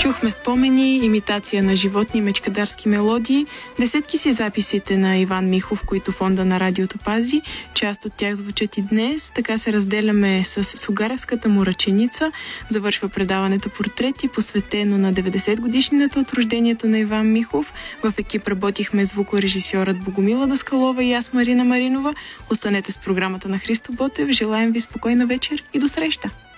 Чухме спомени, имитация на животни, мечкадарски мелодии. Десетки си записите на Иван Михов, които фонда на радиото пази. Част от тях звучат и днес. Така се разделяме с Сугаревската му ръченица. Завършва предаването Портрети, посветено на 90 годишнината от рождението на Иван Михов. В екип работихме звукорежисьорът Богомила Даскалова и аз, Марина Маринова. Останете с програмата на Христо Ботев. Желаем ви спокойна вечер и до среща!